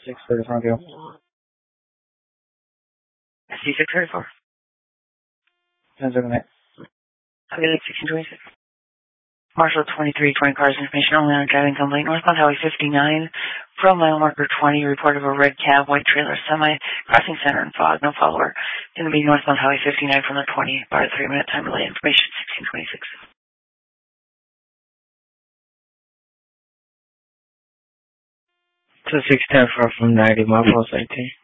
634 view. C634. 10 second minute. Okay, 1626. Marshall 2320 cars, information only on driving complaint. Northbound Highway 59 from mile marker 20, report of a red cab, white trailer, semi, crossing center and fog, no follower. Going to be northbound Highway 59 from the 20, about a 3-minute time delay. Information 1626. To 610 from 90 mile post 18.